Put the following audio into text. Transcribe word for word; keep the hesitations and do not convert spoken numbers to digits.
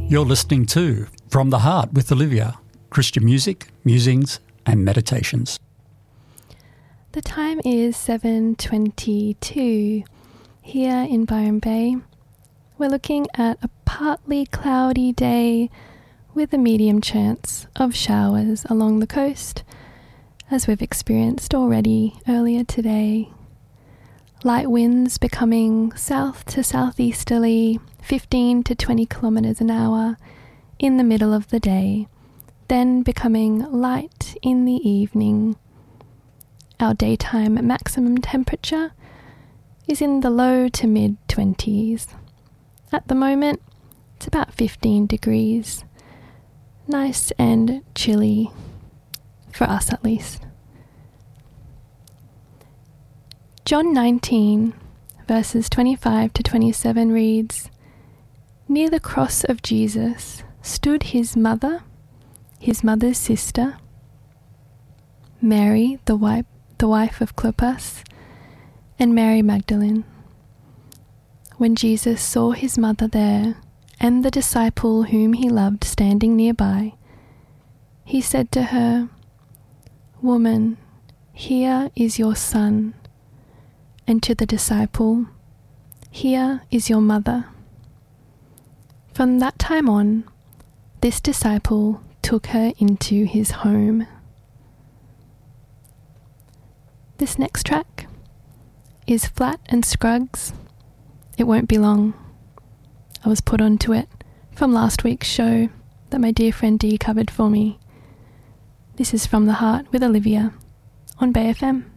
You're listening to From the Heart with Olivia, Christian music, musings and meditations. The time is seven twenty-two. Here in Byron Bay, we're looking at a partly cloudy day with a medium chance of showers along the coast, as we've experienced already earlier today. Light winds becoming south to southeasterly, fifteen to twenty kilometres an hour in the middle of the day, then becoming light in the evening. Our daytime maximum temperature is in the low to mid twenties. At the moment, it's about fifteen degrees. Nice and chilly, for us at least. John nineteen, verses twenty-five to twenty-seven reads, "Near the cross of Jesus stood his mother, his mother's sister, Mary, the wife, the wife of Clopas, and Mary Magdalene. When Jesus saw his mother there, and the disciple whom he loved standing nearby, he said to her, 'Woman, here is your son,' and to the disciple, 'Here is your mother.' From that time on, this disciple took her into his home." This next track is Flat and Scruggs. It Won't Be Long. I was put onto it from last week's show that my dear friend Dee covered for me. This is From the Heart with Olivia on Bay F M.